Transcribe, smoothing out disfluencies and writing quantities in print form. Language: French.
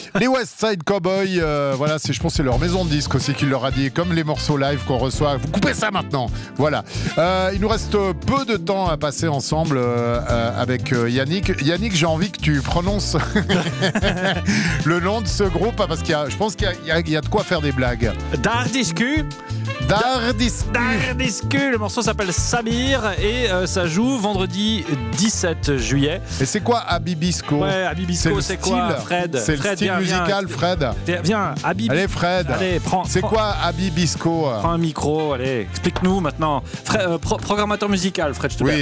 Les West Side Cowboys, voilà, je pense que c'est leur maison de disque aussi qui leur a dit, comme les morceaux live qu'on reçoit, vous coupez ça maintenant. Voilà. Il nous reste peu de temps à passer ensemble avec Yannick. Yannick, j'ai envie que tu prononces le nom de ce groupe parce je pense qu'il y a de quoi faire des blagues. Dardiscu. Dardiscu, le morceau s'appelle Samir et ça joue vendredi 17 juillet. Et c'est quoi Abibisco? Ouais, Abibisco, c'est quoi, Fred? C'est le style musical, Fred. Viens, Abibisco. Allez, Fred. Allez, c'est quoi Abibisco? Prends un micro, allez, explique-nous maintenant. Programmateur musical, Fred, je te plaît.